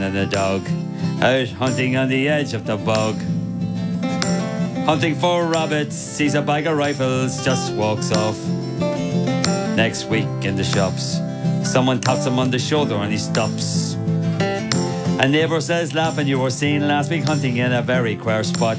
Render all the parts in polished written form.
and a dog out hunting on the edge of the bog. Hunting for rabbits, sees a bag of rifles, just walks off. Next week in the shops, someone taps him on the shoulder and he stops. A neighbour says laughing, you were seen last week hunting in a very queer spot.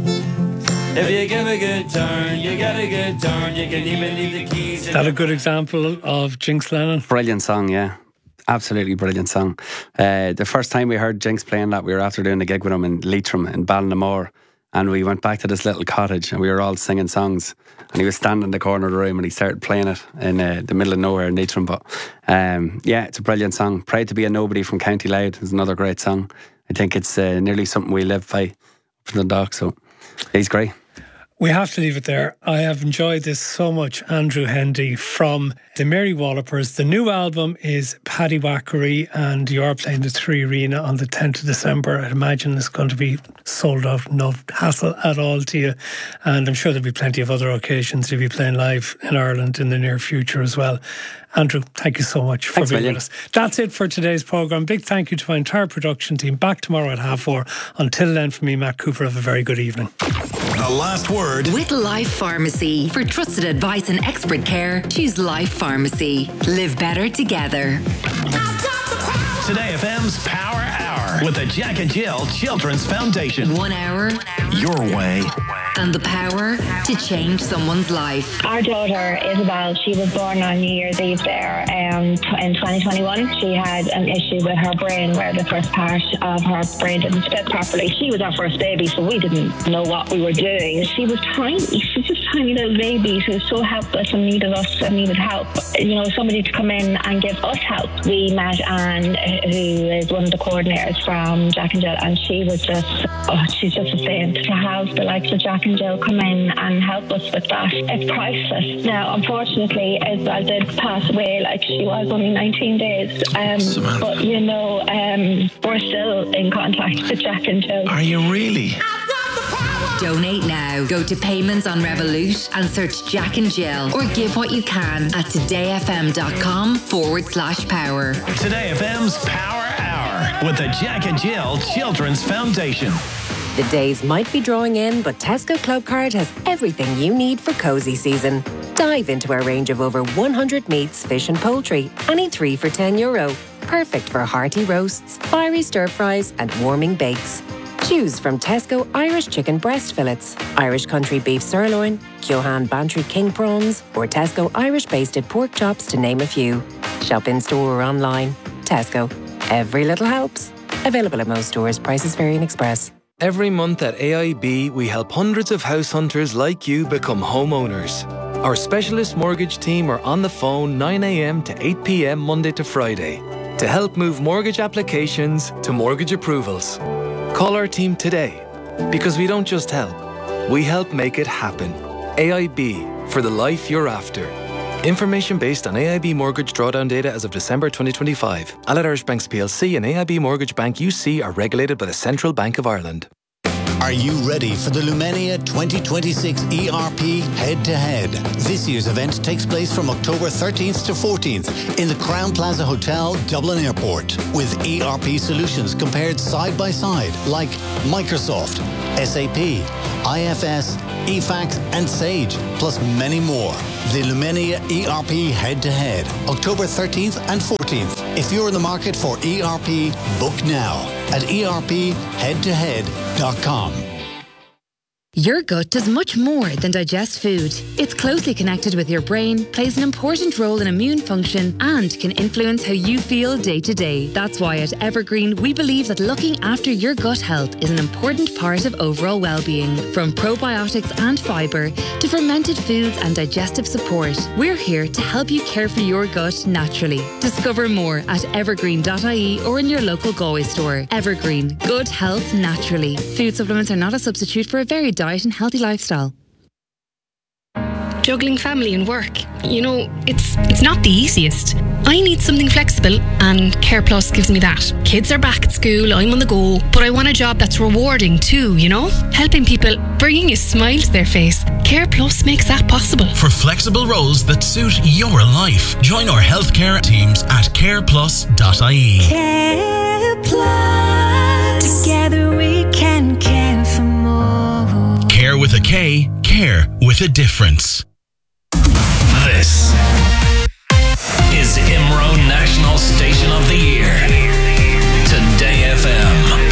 If you give a good turn, you get a good turn. You can even leave the keys. Is that a good example of Jinx Lennon? Brilliant song, yeah. Absolutely brilliant song. The first time we heard Jinx playing that, we were after doing a gig with him in Leitrim in Ballinamoor, and we went back to this little cottage and we were all singing songs, and he was standing in the corner of the room and he started playing it in the middle of nowhere in Leitrim. But yeah, it's a brilliant song. Proud to be a Nobody from County Louth is another great song. I think it's nearly something we live by from the dock, so he's great. We have to leave it there. I have enjoyed this so much. Andrew Hendy from the Mary Wallopers. The new album is Paddy Wackery, and you are playing the 3 Arena on the 10th of December. I'd imagine it's going to be sold out, no hassle at all to you. And I'm sure there'll be plenty of other occasions you'll be playing live in Ireland in the near future as well. Andrew, thank you so much for being with us. That's it for today's programme. Big thank you to my entire production team. Back tomorrow at 4:30. Until then, from me, Matt Cooper, have a very good evening. The last word with Life Pharmacy. For trusted advice and expert care, choose Life Pharmacy. Live better together. Today FM's Power Hour with the Jack and Jill Children's Foundation. 1 hour your way and the power to change someone's life. Our daughter Isabel, she was born on New Year's Eve there in 2021. She had an issue with her brain where the first part of her brain didn't split properly. She was our first baby, so we didn't know what we were doing. She was tiny. She was just a tiny little baby. She was so helpless and needed us and needed help. You know, somebody to come in and give us help. We met Anne, who is one of the coordinators from Jack and Jill, and she was just, she's just a saint. To have the likes of Jack and Jill come in and help us with that, it's priceless. Now, unfortunately, Isabel did pass away, like she was only 19 days. But, you know, we're still in contact with Jack and Jill. Are you really? Donate now. Go to Payments on Revolut and search Jack and Jill, or give what you can at todayfm.com/power. Today FM's Power Hour with the Jack and Jill Children's Foundation. The days might be drawing in, but Tesco Clubcard has everything you need for cosy season. Dive into our range of over 100 meats, fish and poultry, any 3 for €10. Perfect for hearty roasts, fiery stir-fries and warming bakes. Choose from Tesco Irish chicken breast fillets, Irish country beef sirloin, Kyohan Bantry king prawns, or Tesco Irish basted pork chops, to name a few. Shop in store or online. Tesco. Every little helps. Available at most stores. Prices vary in Express. Every month at AIB, we help hundreds of house hunters like you become homeowners. Our specialist mortgage team are on the phone 9 a.m. to 8 p.m. Monday to Friday to help move mortgage applications to mortgage approvals. Call our team today, because we don't just help, we help make it happen. AIB, for the life you're after. Information based on AIB mortgage drawdown data as of December 2025. Allied Irish Banks PLC and AIB Mortgage Bank UC are regulated by the Central Bank of Ireland. Are you ready for the Lumenia 2026 ERP Head-to-Head? This year's event takes place from October 13th to 14th in the Crowne Plaza Hotel, Dublin Airport, with ERP solutions compared side by side like Microsoft, SAP, IFS, EFAC and Sage, plus many more. The Lumenia ERP Head-to-Head, October 13th and 14th. If you're in the market for ERP, book now at erpheadtohead.com. Your gut does much more than digest food. It's closely connected with your brain, plays an important role in immune function, and can influence how you feel day to day. That's why at Evergreen, we believe that looking after your gut health is an important part of overall well-being. From probiotics and fibre to fermented foods and digestive support, we're here to help you care for your gut naturally. Discover more at evergreen.ie or in your local Galway store. Evergreen, good health naturally. Food supplements are not a substitute for a varied diet and healthy lifestyle. juggling family and work. You know, it's not the easiest. I need something flexible, and Care Plus gives me that. Kids are back at school, I'm on the go, but I want a job that's rewarding too, you know? Helping people, bringing a smile to their face. Care Plus makes that possible. For flexible roles that suit your life, join our healthcare teams at careplus.ie. Care Plus. Together we can care for more. Care with a K, care with a difference. This is IMRO National Station of the Year. Today FM.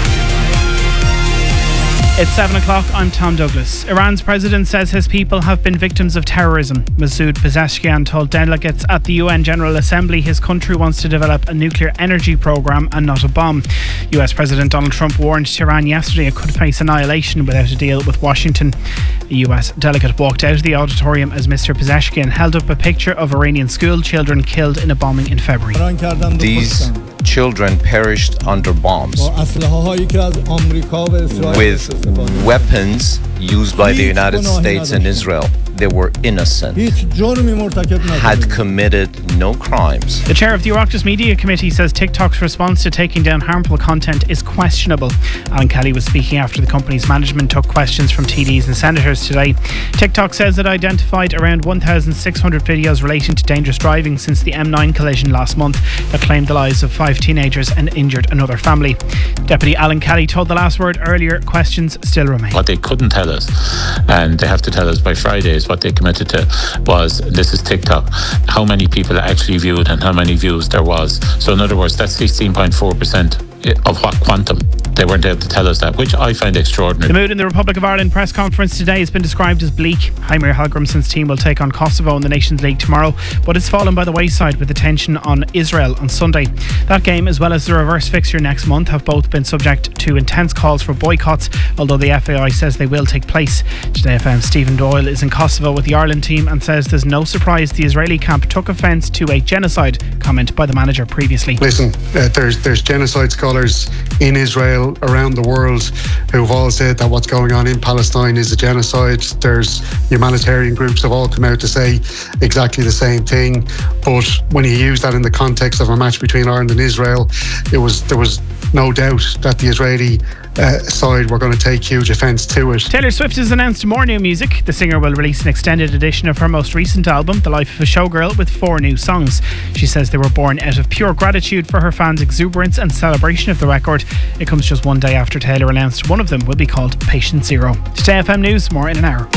It's 7 o'clock, I'm Tom Douglas. Iran's president says his people have been victims of terrorism. Masoud Pezeshkian told delegates at the UN General Assembly his country wants to develop a nuclear energy programme and not a bomb. US President Donald Trump warned Tehran yesterday it could face annihilation without a deal with Washington. A US delegate walked out of the auditorium as Mr. Pezeshkian held up a picture of Iranian school children killed in a bombing in February. These children perished under bombs with weapons used by the United States and Israel. They were innocent, had committed no crimes. The chair of the Oireachtas Media Committee says TikTok's response to taking down harmful content is questionable. Alan Kelly was speaking after the company's management took questions from TDs and senators today. TikTok says it identified around 1,600 videos relating to dangerous driving since the M9 collision last month that claimed the lives of 5 teenagers and injured another family. Deputy Alan Kelly told The Last Word earlier questions still remain. What they couldn't tell us, and they have to tell us by Friday, what they committed to was, this is TikTok, how many people actually viewed and how many views there was. So in other words, that's 16.4% of what quantum. They weren't able to tell us that, which I find extraordinary. The mood in the Republic of Ireland press conference today has been described as bleak. Heimir Hallgrimsson's team will take on Kosovo in the Nations League tomorrow, but it's fallen by the wayside with the tension on Israel on Sunday. That game, as well as the reverse fixture next month, have both been subject to intense calls for boycotts, although the FAI says they will take place. Today FM's Stephen Doyle is in Kosovo with the Ireland team and says there's no surprise the Israeli camp took offence to a genocide comment by the manager previously. Listen, there's genocide scholars in Israel, around the world, who've all said that what's going on in Palestine is a genocide. There's humanitarian groups have all come out to say exactly the same thing. But when you use that in the context of a match between Ireland and Israel, there was no doubt that the Israeli side were going to take huge offence to it. Taylor Swift has announced more new music. The singer will release an extended edition of her most recent album, The Life of a Showgirl, with 4 new songs. She says they were born out of pure gratitude for her fans' exuberance and celebration of the record. It comes just one day after Taylor announced one of them will be called Patient Zero. Today FM News, more in an hour.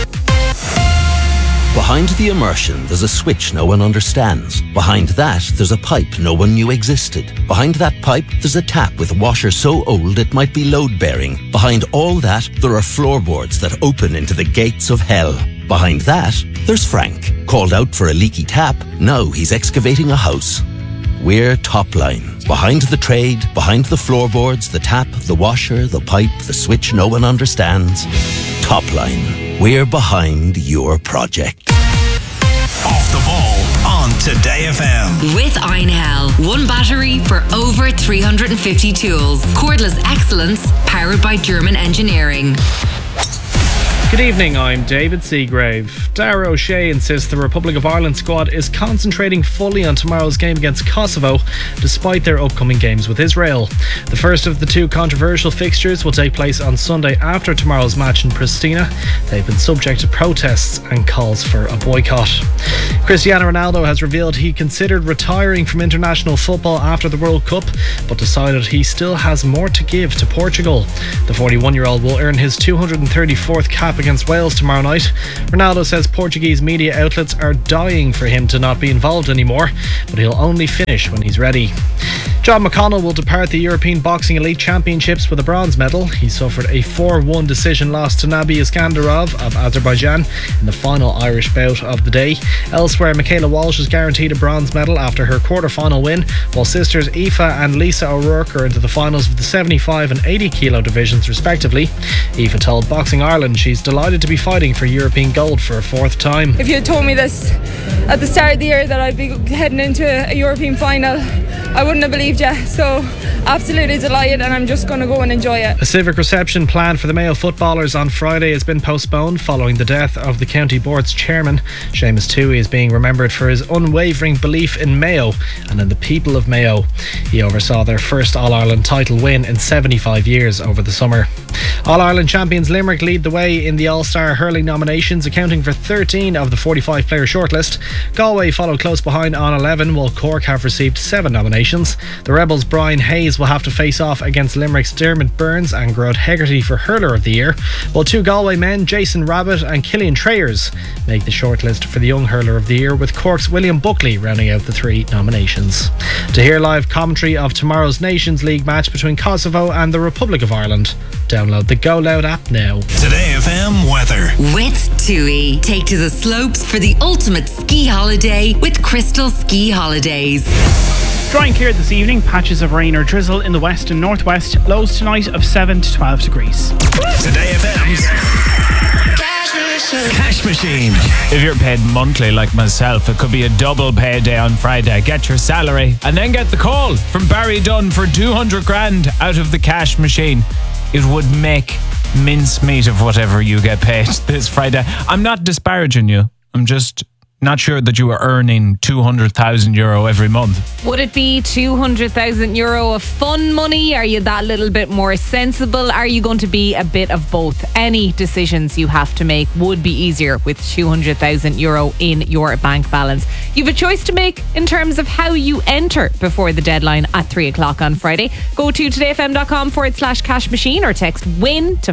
Behind the immersion, there's a switch no one understands. Behind that, there's a pipe no one knew existed. Behind that pipe, there's a tap with a washer so old it might be load-bearing. Behind all that, there are floorboards that open into the gates of hell. Behind that, there's Frank. Called out for a leaky tap, now he's excavating a house. We're Topline. Behind the trade, behind the floorboards, the tap, the washer, the pipe, the switch no one understands. Topline. We're behind your project. Off the ball on Today FM. With Einhell. One battery for over 350 tools. Cordless excellence powered by German engineering. Good evening, I'm David Seagrave. Dara O'Shea insists the Republic of Ireland squad is concentrating fully on tomorrow's game against Kosovo, despite their upcoming games with Israel. The first of the 2 controversial fixtures will take place on Sunday after tomorrow's match in Pristina. They've been subject to protests and calls for a boycott. Cristiano Ronaldo has revealed he considered retiring from international football after the World Cup, but decided he still has more to give to Portugal. The 41-year-old will earn his 234th cap against Wales tomorrow night. Ronaldo says Portuguese media outlets are dying for him to not be involved anymore, but he'll only finish when he's ready. John McConnell will depart the European Boxing Elite Championships with a bronze medal. He suffered a 4-1 decision loss to Nabi Iskandarov of Azerbaijan in the final Irish bout of the day. Elsewhere, Michaela Walsh is guaranteed a bronze medal after her quarter-final win, while sisters Aoife and Lisa O'Rourke are into the finals of the 75 and 80 kilo divisions respectively. Aoife told Boxing Ireland she's delighted to be fighting for European gold for a fourth time. If you had told me this at the start of the year that I'd be heading into a European final, I wouldn't have believed you. So absolutely delighted, and I'm just going to go and enjoy it. A civic reception planned for the Mayo footballers on Friday has been postponed following the death of the county board's chairman. Seamus Toohey is being remembered for his unwavering belief in Mayo and in the people of Mayo. He oversaw their first All-Ireland title win in 75 years over the summer. All-Ireland champions Limerick lead the way in the All-Star hurling nominations, accounting for 13 of the 45-player shortlist. Galway follow close behind on 11, while Cork have received 7 nominations. The Rebels' Brian Hayes will have to face off against Limerick's Dermot Burns and Grod Hegarty for Hurler of the Year, while 2 Galway men, Jason Rabbit and Killian Trayers, make the shortlist for the Young Hurler of the Year, with Cork's William Buckley rounding out the 3 nominations. To hear live commentary of tomorrow's Nations League match between Kosovo and the Republic of Ireland, download the Go Loud app now. Today FM weather. With TUI, take to the slopes for the ultimate ski holiday with Crystal Ski Holidays. Dry and clear this evening, patches of rain or drizzle in the west and northwest, lows tonight of 7 to 12 degrees. Today FM's Cash Machine. If you're paid monthly like myself, it could be a double payday on Friday. Get your salary and then get the call from Barry Dunn for 200 grand out of the cash machine. It would make mincemeat of whatever you get paid this Friday. I'm not disparaging you. I'm just not sure that you are earning €200,000 every month. Would it be €200,000 of fun money? Are you that little bit more sensible? Are you going to be a bit of both? Any decisions you have to make would be easier with €200,000 in your bank balance. You have a choice to make in terms of how you enter before the deadline at 3 o'clock on Friday. Go to todayfm.com/cash machine or text WIN to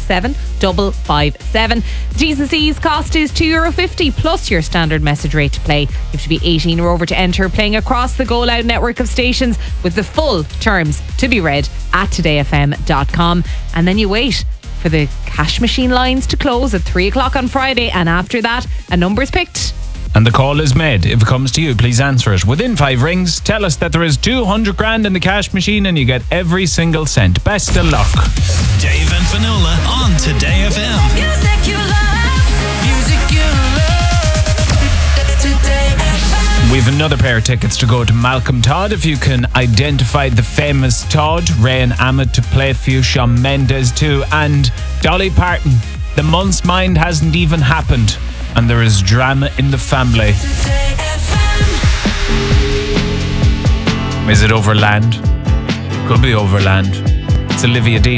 57557. The T's and C's cost is €2.50 plus your standard message rate to play. You have to be 18 or over to enter, playing across the Go Loud network of stations, with the full terms to be read at todayfm.com. And then you wait for the cash machine lines to close at 3 o'clock on Friday, and after that a number's picked and the call is made. If it comes to you, please answer it. Within 5 rings, tell us that there is 200 grand in the cash machine and you get every single cent. Best of luck. Dave and Finola on Today FM. Music you love. Music you love. Today FM. We have another pair of tickets to go to Malcolm Todd. If you can identify the famous Todd, Ryan Ahmed to play for you, Shawn Mendes too, and Dolly Parton. The month's mind hasn't even happened, and there is drama in the family. Is it Overland? Could be Overland. It's Olivia Dean.